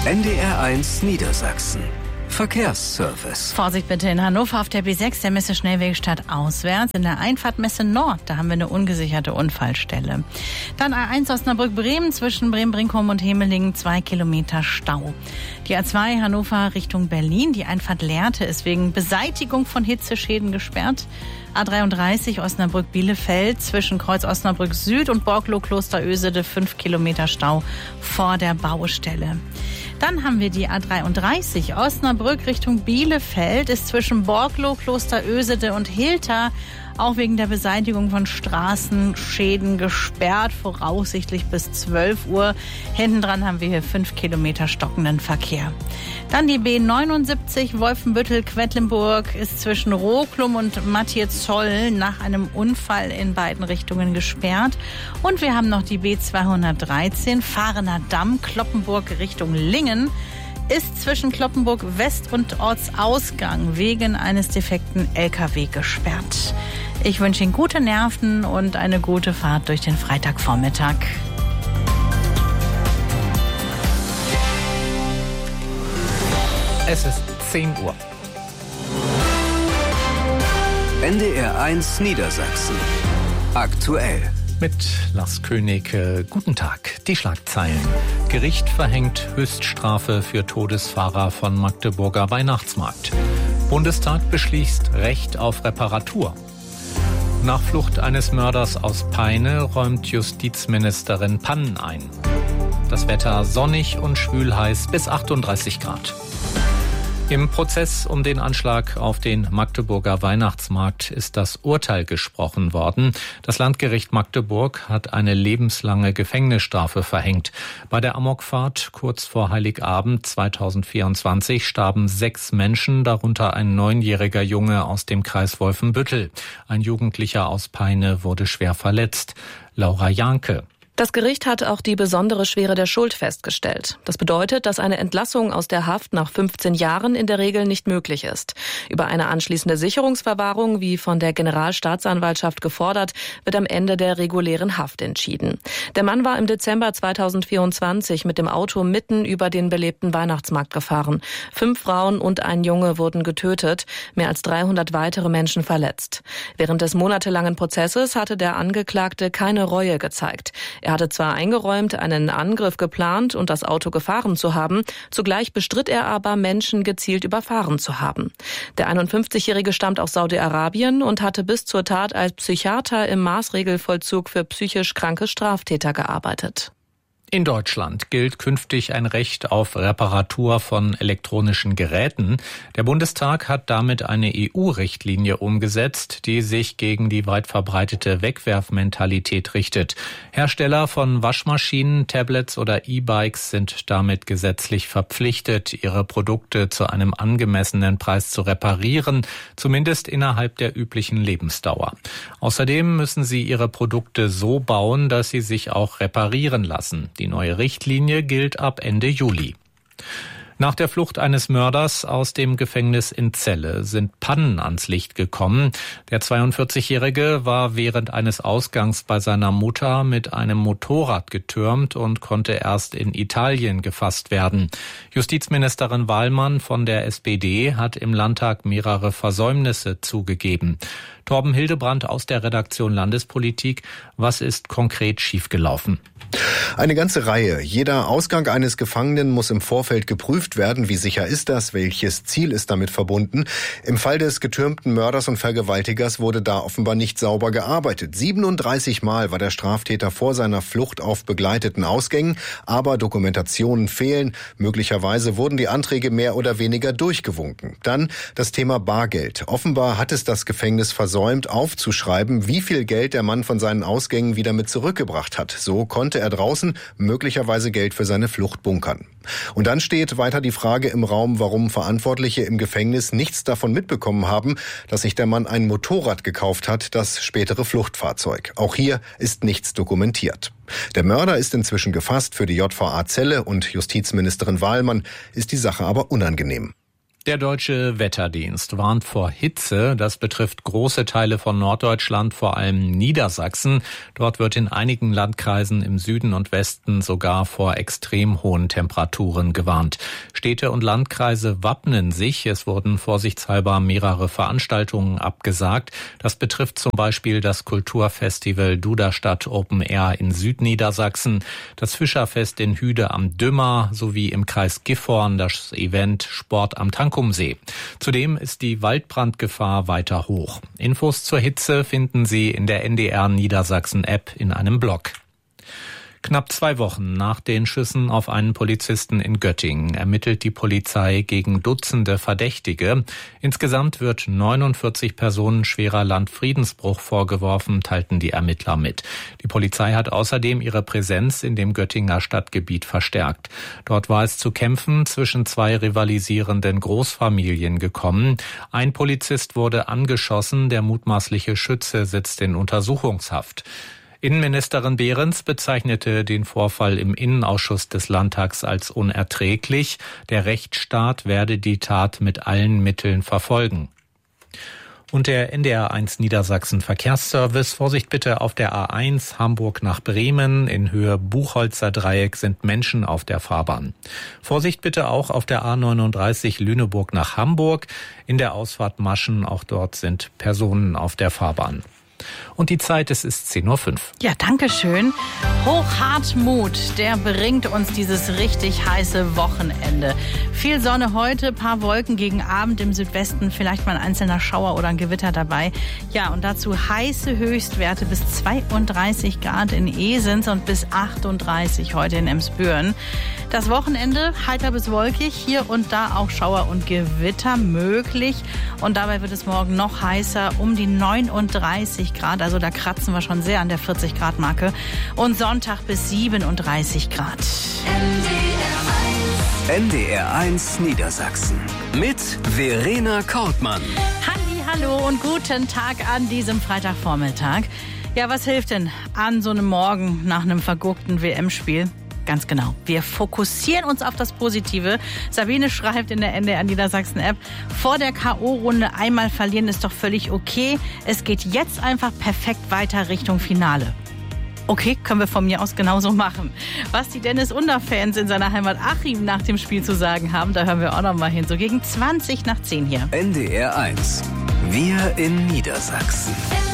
NDR1 Niedersachsen. Verkehrsservice. Vorsicht bitte in Hannover auf der B6, der Messe Schnellwegstadt auswärts. In der Einfahrt Messe Nord, da haben wir eine ungesicherte Unfallstelle. Dann A1 Osnabrück-Bremen zwischen Bremen-Brinkum und Hemelingen 2 Kilometer Stau. Die A2 Hannover Richtung Berlin, die Einfahrt Lehrte ist wegen Beseitigung von Hitzeschäden gesperrt. A33 Osnabrück-Bielefeld zwischen Kreuz Osnabrück Süd und Borglow-Klosterösede 5 Kilometer Stau vor der Baustelle. Dann haben wir die A33 Osnabrück Richtung Bielefeld ist zwischen Borglow, Klosterösede und Hilter auch wegen der Beseitigung von Straßenschäden gesperrt, voraussichtlich bis 12 Uhr. Hinten dran haben wir hier 5 Kilometer stockenden Verkehr. Dann die B79 Wolfenbüttel-Quedlinburg ist zwischen Roklum und Matthias-Zoll nach einem Unfall in beiden Richtungen gesperrt. Und wir haben noch die B213 Fahrener Damm, Cloppenburg Richtung Lingen. Ist zwischen Cloppenburg West und Ortsausgang wegen eines defekten LKW gesperrt. Ich wünsche Ihnen gute Nerven und eine gute Fahrt durch den Freitagvormittag. Es ist 10 Uhr. NDR1 Niedersachsen. Aktuell. Mit Lars König, guten Tag. Die Schlagzeilen. Gericht verhängt Höchststrafe für Todesfahrer von Magdeburger Weihnachtsmarkt. Bundestag beschließt Recht auf Reparatur. Nach Flucht eines Mörders aus Peine räumt Justizministerin Pannen ein. Das Wetter sonnig und schwülheiß bis 38 Grad. Im Prozess um den Anschlag auf den Magdeburger Weihnachtsmarkt ist das Urteil gesprochen worden. Das Landgericht Magdeburg hat eine lebenslange Gefängnisstrafe verhängt. Bei der Amokfahrt kurz vor Heiligabend 2024 starben 6 Menschen, darunter ein 9-jähriger Junge aus dem Kreis Wolfenbüttel. Ein Jugendlicher aus Peine wurde schwer verletzt. Laura Janke. Das Gericht hat auch die besondere Schwere der Schuld festgestellt. Das bedeutet, dass eine Entlassung aus der Haft nach 15 Jahren in der Regel nicht möglich ist. Über eine anschließende Sicherungsverwahrung, wie von der Generalstaatsanwaltschaft gefordert, wird am Ende der regulären Haft entschieden. Der Mann war im Dezember 2024 mit dem Auto mitten über den belebten Weihnachtsmarkt gefahren. 5 Frauen und ein Junge wurden getötet, mehr als 300 weitere Menschen verletzt. Während des monatelangen Prozesses hatte der Angeklagte keine Reue gezeigt. Er hatte zwar eingeräumt, einen Angriff geplant und das Auto gefahren zu haben, zugleich bestritt er aber, Menschen gezielt überfahren zu haben. Der 51-Jährige stammt aus Saudi-Arabien und hatte bis zur Tat als Psychiater im Maßregelvollzug für psychisch kranke Straftäter gearbeitet. In Deutschland gilt künftig ein Recht auf Reparatur von elektronischen Geräten. Der Bundestag hat damit eine EU-Richtlinie umgesetzt, die sich gegen die weit verbreitete Wegwerfmentalität richtet. Hersteller von Waschmaschinen, Tablets oder E-Bikes sind damit gesetzlich verpflichtet, ihre Produkte zu einem angemessenen Preis zu reparieren, zumindest innerhalb der üblichen Lebensdauer. Außerdem müssen sie ihre Produkte so bauen, dass sie sich auch reparieren lassen. Die neue Richtlinie gilt ab Ende Juli. Nach der Flucht eines Mörders aus dem Gefängnis in Celle sind Pannen ans Licht gekommen. Der 42-Jährige war während eines Ausgangs bei seiner Mutter mit einem Motorrad getürmt und konnte erst in Italien gefasst werden. Justizministerin Wahlmann von der SPD hat im Landtag mehrere Versäumnisse zugegeben. Torben Hildebrand aus der Redaktion Landespolitik. Was ist konkret schiefgelaufen? Eine ganze Reihe. Jeder Ausgang eines Gefangenen muss im Vorfeld geprüft werden. Wie sicher ist das? Welches Ziel ist damit verbunden? Im Fall des getürmten Mörders und Vergewaltigers wurde da offenbar nicht sauber gearbeitet. 37 Mal war der Straftäter vor seiner Flucht auf begleiteten Ausgängen, aber Dokumentationen fehlen. Möglicherweise wurden die Anträge mehr oder weniger durchgewunken. Dann das Thema Bargeld. Offenbar hat es das Gefängnis versäumt, aufzuschreiben, wie viel Geld der Mann von seinen Ausgängen wieder mit zurückgebracht hat. So konnte er draußen möglicherweise Geld für seine Flucht bunkern. Und dann steht weiter die Frage im Raum, warum Verantwortliche im Gefängnis nichts davon mitbekommen haben, dass sich der Mann ein Motorrad gekauft hat, das spätere Fluchtfahrzeug. Auch hier ist nichts dokumentiert. Der Mörder ist inzwischen gefasst für die JVA Celle und Justizministerin Wahlmann ist die Sache aber unangenehm. Der Deutsche Wetterdienst warnt vor Hitze. Das betrifft große Teile von Norddeutschland, vor allem Niedersachsen. Dort wird in einigen Landkreisen im Süden und Westen sogar vor extrem hohen Temperaturen gewarnt. Städte und Landkreise wappnen sich. Es wurden vorsichtshalber mehrere Veranstaltungen abgesagt. Das betrifft zum Beispiel das Kulturfestival Duderstadt Open Air in Südniedersachsen, das Fischerfest in Hüde am Dümmer sowie im Kreis Gifhorn das Event Sport am Tankumsee. Zudem ist die Waldbrandgefahr weiter hoch. Infos zur Hitze finden Sie in der NDR Niedersachsen-App in einem Blog. Knapp 2 Wochen nach den Schüssen auf einen Polizisten in Göttingen ermittelt die Polizei gegen Dutzende Verdächtige. Insgesamt wird 49 Personen schwerer Landfriedensbruch vorgeworfen, teilten die Ermittler mit. Die Polizei hat außerdem ihre Präsenz in dem Göttinger Stadtgebiet verstärkt. Dort war es zu Kämpfen zwischen 2 rivalisierenden Großfamilien gekommen. Ein Polizist wurde angeschossen, der mutmaßliche Schütze sitzt in Untersuchungshaft. Innenministerin Behrens bezeichnete den Vorfall im Innenausschuss des Landtags als unerträglich. Der Rechtsstaat werde die Tat mit allen Mitteln verfolgen. Und der NDR1 Niedersachsen Verkehrsservice. Vorsicht bitte auf der A1 Hamburg nach Bremen. In Höhe Buchholzer Dreieck sind Menschen auf der Fahrbahn. Vorsicht bitte auch auf der A39 Lüneburg nach Hamburg. In der Ausfahrt Maschen, auch dort sind Personen auf der Fahrbahn. Und die Zeit, es ist 10:05 Uhr. Ja, danke schön. Hochhartmut, der bringt uns dieses richtig heiße Wochenende. Viel Sonne heute, paar Wolken gegen Abend im Südwesten, vielleicht mal ein einzelner Schauer oder ein Gewitter dabei. Ja, und dazu heiße Höchstwerte bis 32 Grad in Esens und bis 38 heute in Emsbüren. Das Wochenende heiter bis wolkig, hier und da auch Schauer und Gewitter möglich. Und dabei wird es morgen noch heißer, um die 39 Grad. Also da kratzen wir schon sehr an der 40-Grad-Marke. Und Sonntag bis 37 Grad. NDR1 Niedersachsen mit Verena Kortmann. Hallo und guten Tag an diesem Freitagvormittag. Ja, was hilft denn an so einem Morgen nach einem verguckten WM-Spiel? Ganz genau. Wir fokussieren uns auf das Positive. Sabine schreibt in der NDR Niedersachsen-App, vor der K.O.-Runde einmal verlieren ist doch völlig okay. Es geht jetzt einfach perfekt weiter Richtung Finale. Okay, können wir von mir aus genauso machen. Was die Dennis-Under-Fans in seiner Heimat Achim nach dem Spiel zu sagen haben, da hören wir auch noch mal hin. So gegen 20 nach 10 hier. NDR1. Wir in Niedersachsen.